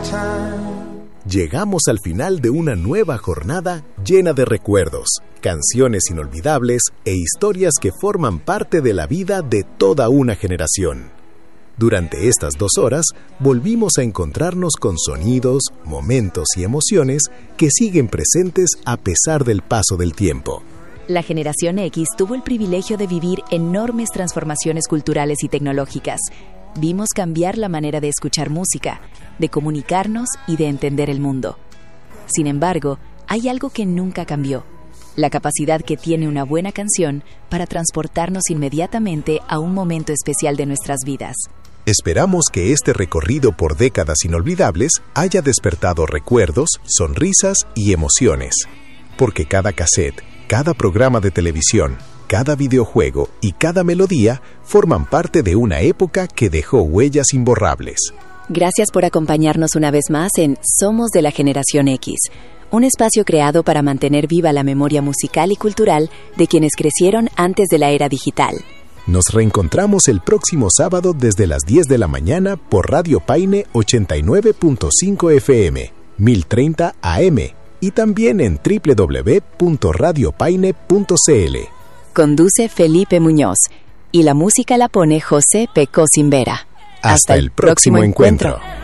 Llegamos al final de una nueva jornada llena de recuerdos, canciones inolvidables e historias que forman parte de la vida de toda una generación. Durante estas 2 horas, volvimos a encontrarnos con sonidos, momentos y emociones que siguen presentes a pesar del paso del tiempo. La generación X tuvo el privilegio de vivir enormes transformaciones culturales y tecnológicas. Vimos cambiar la manera de escuchar música, de comunicarnos y de entender el mundo. Sin embargo, hay algo que nunca cambió: la capacidad que tiene una buena canción para transportarnos inmediatamente a un momento especial de nuestras vidas. Esperamos que este recorrido por décadas inolvidables haya despertado recuerdos, sonrisas y emociones. Porque cada cassette, cada programa de televisión, cada videojuego y cada melodía forman parte de una época que dejó huellas imborrables. Gracias por acompañarnos una vez más en Somos de la Generación X, un espacio creado para mantener viva la memoria musical y cultural de quienes crecieron antes de la era digital. Nos reencontramos el próximo sábado desde las 10 de la mañana por Radio Paine 89.5 FM, 1030 AM y también en www.radiopaine.cl. Conduce Felipe Muñoz y la música la pone José Pecó Cimbera. Hasta el próximo encuentro.